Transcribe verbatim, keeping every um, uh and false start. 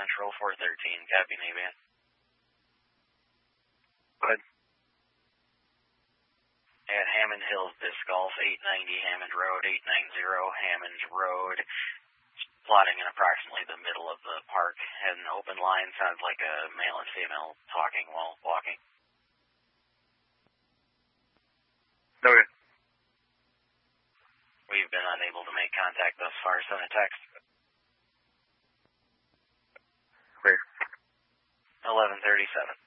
Central, four thirteen, copy Navan. Go ahead. At Hammond Hills Disc Golf, eight ninety Hammond Road, eight ninety Hammond Road. Plotting in approximately the middle of the park. Had an open line, sounds like a male and female talking while walking. Okay. We've been unable to make contact thus far. Send a text. Clear. eleven thirty-seven.